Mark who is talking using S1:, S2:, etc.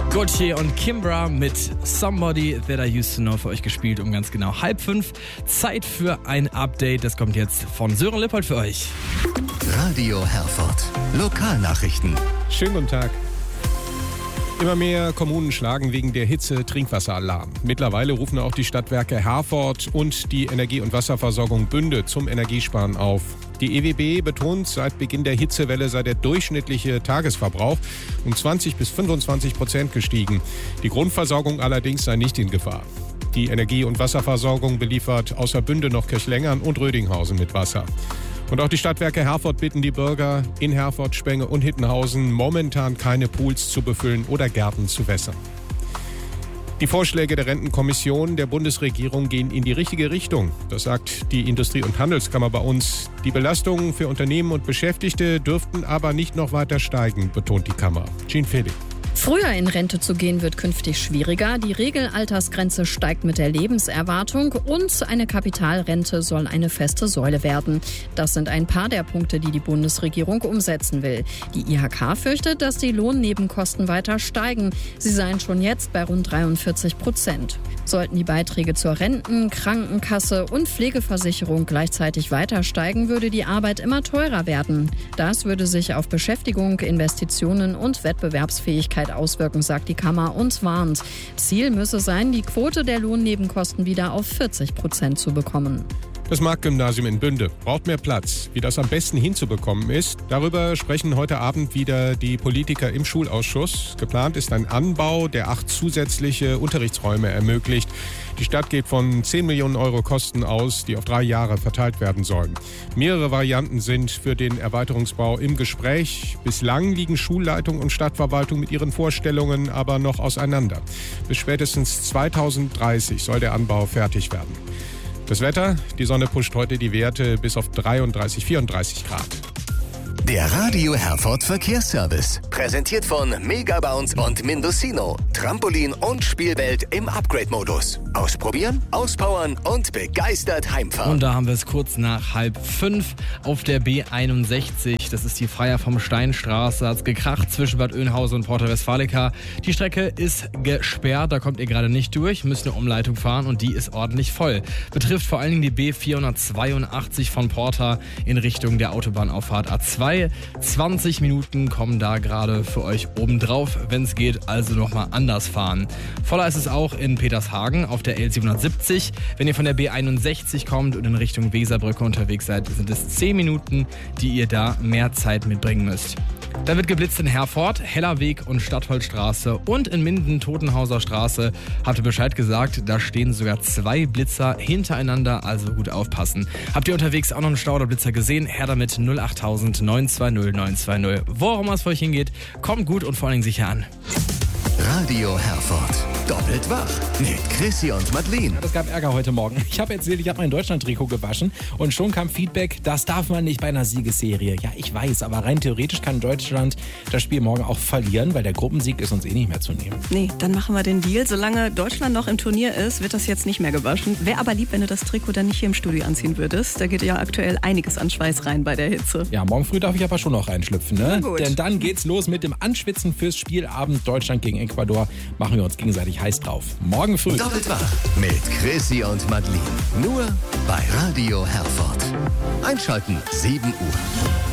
S1: Gautier und Kimbra mit Somebody That I Used to Know für euch gespielt um ganz genau 4:30. Zeit für ein Update. Das kommt jetzt von Sören Lippold für euch.
S2: Radio Herford. Lokalnachrichten.
S3: Schönen guten Tag. Immer mehr Kommunen schlagen wegen der Hitze Trinkwasseralarm. Mittlerweile rufen auch die Stadtwerke Herford und die Energie- und Wasserversorgung Bünde zum Energiesparen auf. Die EWB betont, seit Beginn der Hitzewelle sei der durchschnittliche Tagesverbrauch um 20-25% gestiegen. Die Grundversorgung allerdings sei nicht in Gefahr. Die Energie- und Wasserversorgung beliefert außer Bünde noch Kirchlengern und Rödinghausen mit Wasser. Und auch die Stadtwerke Herford bitten die Bürger in Herford, Spenge und Hittenhausen momentan keine Pools zu befüllen oder Gärten zu wässern. Die Vorschläge der Rentenkommission der Bundesregierung gehen in die richtige Richtung. Das sagt die Industrie- und Handelskammer bei uns. Die Belastungen für Unternehmen und Beschäftigte dürften aber nicht noch weiter steigen, betont die Kammer. Jean Felix.
S4: Früher in Rente zu gehen wird künftig schwieriger. Die Regelaltersgrenze steigt mit der Lebenserwartung und eine Kapitalrente soll eine feste Säule werden. Das sind ein paar der Punkte, die die Bundesregierung umsetzen will. Die IHK fürchtet, dass die Lohnnebenkosten weiter steigen. Sie seien schon jetzt bei rund 43%. Sollten die Beiträge zur Renten-, Krankenkasse und Pflegeversicherung gleichzeitig weiter steigen, würde die Arbeit immer teurer werden. Das würde sich auf Beschäftigung, Investitionen und Wettbewerbsfähigkeit auswirken, sagt die Kammer und warnt. Ziel müsse sein, die Quote der Lohnnebenkosten wieder auf 40% zu bekommen.
S3: Das Marktgymnasium in Bünde braucht mehr Platz. Wie das am besten hinzubekommen ist, darüber sprechen heute Abend wieder die Politiker im Schulausschuss. Geplant ist ein Anbau, der 8 zusätzliche Unterrichtsräume ermöglicht. Die Stadt geht von 10 Millionen Euro Kosten aus, die auf 3 Jahre verteilt werden sollen. Mehrere Varianten sind für den Erweiterungsbau im Gespräch. Bislang liegen Schulleitung und Stadtverwaltung mit ihren Vorstellungen aber noch auseinander. Bis spätestens 2030 soll der Anbau fertig werden. Das Wetter, die Sonne pusht heute die Werte bis auf 33, 34 Grad.
S2: Der Radio Herford Verkehrsservice. Präsentiert von Megabounce und Mindocino. Trampolin und Spielwelt im Upgrade-Modus. Ausprobieren, auspowern und begeistert heimfahren.
S1: Und da haben wir es kurz nach 4:30 auf der B61. Das ist die Freier vom Steinstraße. Hat es gekracht zwischen Bad Oeynhausen und Porta Westfalica. Die Strecke ist gesperrt, da kommt ihr gerade nicht durch. Müsst eine Umleitung fahren und die ist ordentlich voll. Betrifft vor allen Dingen die B482 von Porta in Richtung der Autobahnauffahrt A2. 20 Minuten kommen da gerade für euch obendrauf. Wenn es geht, also nochmal anders fahren. Voller ist es auch in Petershagen auf der L770. Wenn ihr von der B61 kommt und in Richtung Weserbrücke unterwegs seid, sind es 10 Minuten, die ihr da mehr Zeit mitbringen müsst. Da wird geblitzt in Herford, Hellerweg und Stadtholzstraße und in Minden, Totenhauser Straße. Habt ihr Bescheid gesagt, da stehen sogar 2 Blitzer hintereinander, also gut aufpassen. Habt ihr unterwegs auch noch einen Stau oder Blitzer gesehen? Her damit 08000 920 920. Worum es für euch hingeht, kommt gut und vor allen Dingen sicher an.
S2: Radio Herford. Doppelt wach mit Chrissy und Madeleine.
S5: Es gab Ärger heute Morgen. Ich habe erzählt, ich habe mein Deutschland-Trikot gewaschen und schon kam Feedback, das darf man nicht bei einer Siegesserie. Ja, ich weiß, aber rein theoretisch kann Deutschland das Spiel morgen auch verlieren, weil der Gruppensieg ist uns eh nicht mehr zu nehmen.
S6: Nee, dann machen wir den Deal. Solange Deutschland noch im Turnier ist, wird das jetzt nicht mehr gewaschen. Wäre aber lieb, wenn du das Trikot dann nicht hier im Studio anziehen würdest. Da geht ja aktuell einiges an Schweiß rein bei der Hitze.
S5: Ja, morgen früh darf ich aber schon noch reinschlüpfen, ne?
S6: Na gut.
S5: Denn dann geht's los mit dem Anschwitzen fürs Spielabend Deutschland gegen Ecuador. Machen wir uns gegenseitig heiß drauf. Morgen früh.
S2: Doppelt wach mit Chrissy und Madeleine. Nur bei Radio Herford. Einschalten, 7 Uhr.